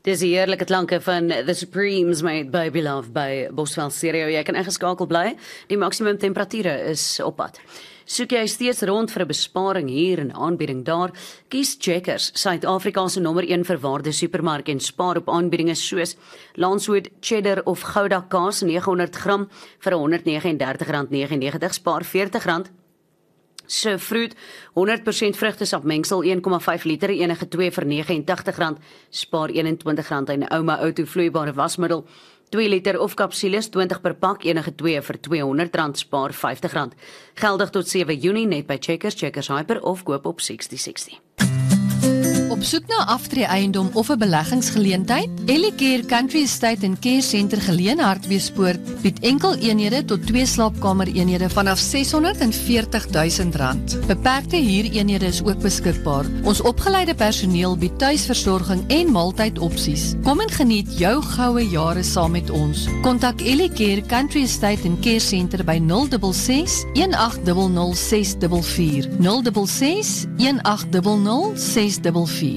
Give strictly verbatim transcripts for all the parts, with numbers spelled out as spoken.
Dis die heerlike klanke van The Supremes met Baby Love by Bosveld Stereo. Jy kan ingeskakel bly. Die maksimum temperature is op pad. Soek jy steeds rond vir 'n besparing hier en aanbieding daar? Kies Checkers, Suid-Afrika se nommer een verwaarde supermark en spaar op aanbiedinge soos Lancewood cheddar of Gouda kaas neghonderd gram vir honderd negenendertig rand negenennegentig, spaar veertig rand. So fruit, honderd persent vrugtesap mengsel een komma vyf liter, enige twee vir vyf tig tig rand, spaar eenentwintig rand en Ouma Auto vloeibare wasmiddel, twee liter of kapsules, twintig per pak, enige twee vir tweehonderd rand, spaar vyftig rand. Geldig tot sewe Junie net by Checkers, Checkers Hyper of koop op sestig sestig. Op soek na aftree eiendom of 'n beleggingsgeleentheid? Ellicare Country Estate en Care Center geleë Hartbeespoort bied enkel eenhede tot twee slaapkamer eenhede vanaf seshonderdveertig duisend rand. Beperkte huureenhede is ook beskikbaar. Ons opgeleide personeel bied tuisversorging en maaltydopsies. Kom en geniet jou goue jare saam met ons. Kontak Ellicare Country Estate en Care Center by nul ses ses, een agt nul nul, ses vier vier, nul ses ses, een agt nul nul, ses vier vier.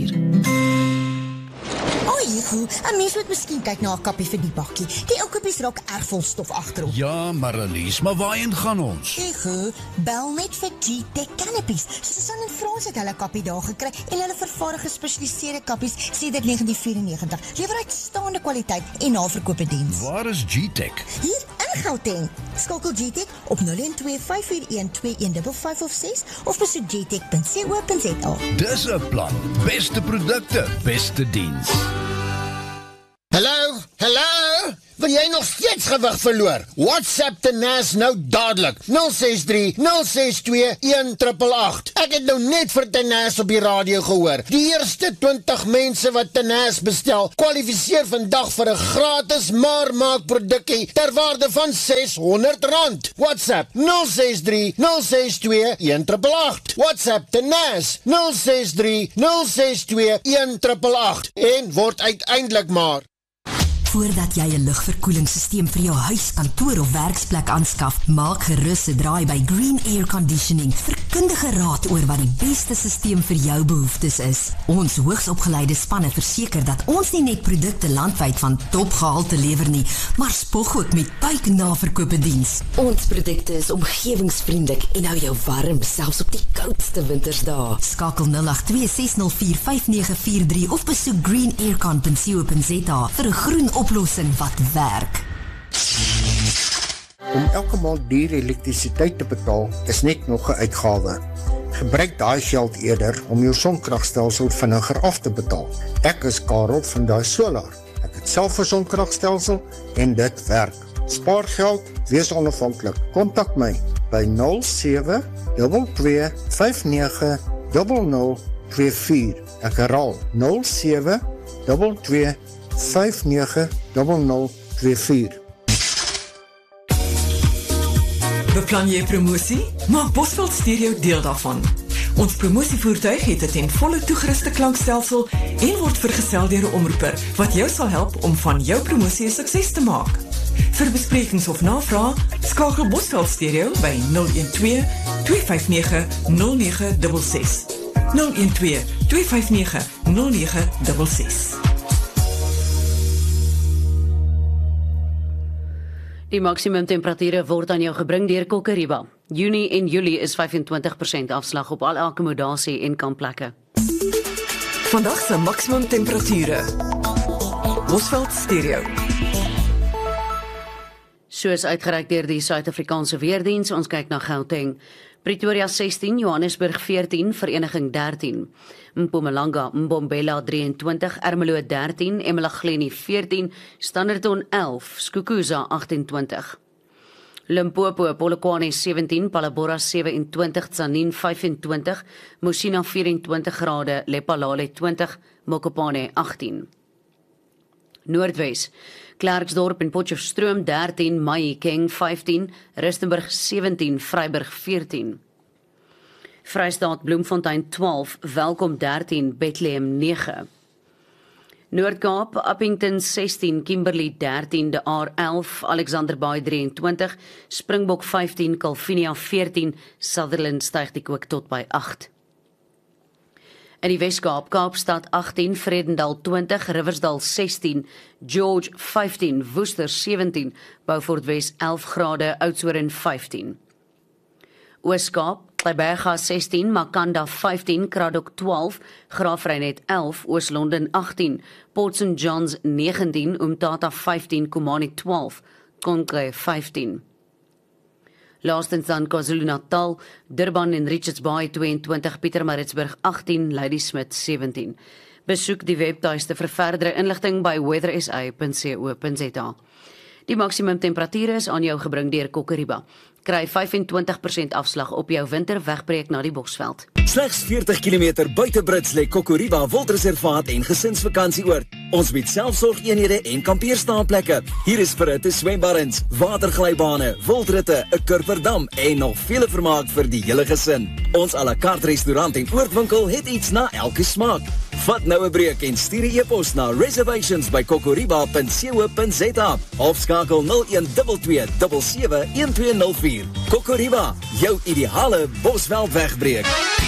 Hugo, 'n mens moet miskien kyk na 'n kappie vir die bakkie. Die ou kappies raak erg vol stof agterop. Ja, Marlies, maar waarheen gaan ons? Hugo, bel net vir G-Tech Canopies. Susan en Frans het hulle kappie daar gekry en hulle vervaardig gespesialiseerde kappies sedert negentien vyfennegentig. Lewer uitstaande kwaliteit en naverkope diens. Waar is G-Tech? Hier in Gauteng. Skakel G-Tech op nul een twee, vyf vier een, twee een vyf vyf of ses of besoek g tech punt co punt za. Dis 'n plan. Beste produkte, beste diens. Hallo, hallo, wil jy nog steeds gewig verloor? WhatsApp Tenace nou dadelik, nul ses drie, nul ses twee, een agt agt agt. Ek het nou net vir Tenace op die radio gehoor. Die eerste twintig mense wat Tenace bestel, kwalifiseer vandag vir 'n gratis maar maak produkkie ter waarde van seshonderd rand. WhatsApp nul ses drie, nul ses twee, een agt agt agt. WhatsApp Tenace nul ses drie, nul ses twee, een agt agt agt en word uiteindelik maar. Voordat jy 'n lugverkoelingssysteem vir jou huis, kantoor of werksplek aanskaf, maak gerus 'n draai by Green Air Conditioning vir kundige raad oor wat die beste systeem vir jou behoeftes is. Ons hoogsopgeleide spanne verseker dat ons nie net produkte landwyd van topgehalte lewer nie, maar spog ook met buiknaverkope diens. Ons produkte is omgewingsvriendelik en hou jou warm selfs op die koudste wintersdae. Skakel nul agt twee, ses nul vier, vyf nege vier drie of besoek green aircon punt co punt za vir 'n groen oplossing wat werk. Om elke maand duur elektrisiteit te betaal is net nog 'n uitgawe. Gebruik daai geld eerder om jou sonkragstelsel vinniger af te betaal. Ek is Karel van Daai Solar. Ek het self 'n sonkragstelsel en dit werk. Spaar geld, wees onafhanklik. Kontak my by nul sewe twee twee, vyf nege nul nul twee vier. Ek herhaal nul sewe twee twee, vyf nege nul nul twee vier. Beplan jy promosie? Maak Bosveld Stereo deel daarvan. Ons promosievoertuig het 'n ten volle toegeruste klankstelsel en word vergesel deur 'n omroeper wat jou sal help om van jou promosie 'n sukses te maak. Vir besprekings of navrae, skakel Bosveld Stereo by nul een twee, twee vyf nege, nul nege ses ses. nul een twee, twee vyf nege, nul nege ses ses. Die maksimum temperature word aan jou gebring deur Kokkeriba. Junie en Julie is vyfentwintig persent afslag op al akkommodasie en kamplekke. Vandag se maksimum temperature. Bosveld Stereo. Soos uitgereik deur die Suid-Afrikaanse Weerdiens, ons kyk na Gauteng. Pretoria sestien, Johannesburg veertien, Vereniging dertien. Mpumalanga, Mbombela drieëntwintig, Ermelo dertien, eMalahleni veertien, Standerton elf, Skukuza agtentwintig. Limpopo, Polokwane sewentien, Palabora sewenentwintig, Tzaneen vyfentwintig, Mosina vyfentwintig grade, Lephalale twintig, Mokopane agtien. Noordwes, Klerksdorp en Potchefstroom dertien, Mahikeng vyftien, Rustenburg sewentien, Vryburg veertien. Vrystaat Bloemfontein twaalf, Welkom dertien, Bethlehem nege. Noord-Kaap, Appington sestien, Kimberley dertien, De Aar elf, Alexanderbaai drieëntwintig, Springbok vyftien, Calvinia veertien, Sutherland styg die kook tot by agt. In die Wes-Kaap, Kaapstad agttien, Vredendal twintig, Riversdal sestien, George vyftien, Woester sewentien, Beaufort Wes elf grade, Oudtshoorn vyftien. Oos-Kaap, Kleiberga sestien, Makanda vyftien, Kraddock twaalf, Graafreinet elf, Oos-London agttien, Port Saint Johns negentien, Umtata vyftien, Komani twaalf, Konke vyftien. Laastens dan KwaZulu-Natal, Durban en Richards Bay tweeëntwintig, Pietermaritzburg agttien, Ladysmith sewentien. Besoek die webtuiste vir verdere inligting by weather s a punt co punt z a. Die maksimum temperature is aan jou gebring deur Kokoriba. Kry vyf en twintig persent afslag op jou winterwegbreek na die Bosveld. Slegs veertig kilometer buite Brits lê Kokoriba Wildreservaat en gesinsvakantieoord. Ons bied selfsorgeenhede en kampeerstaanplekke. Hier is verhitte swembaddens, waterglybane, wildritte, 'n kurperdam en nog vele vermaak vir die hele gesin. Ons à la carte restaurant en oordwinkel het iets na elke smaak. Vat nou 'n breek en stuur 'n e-pos na reservations by kokoriba punt co punt z a of skakel nul een twee twee sewe sewe een twee nul vier. Kokoriba, jou ideale Bosveld wegbreek.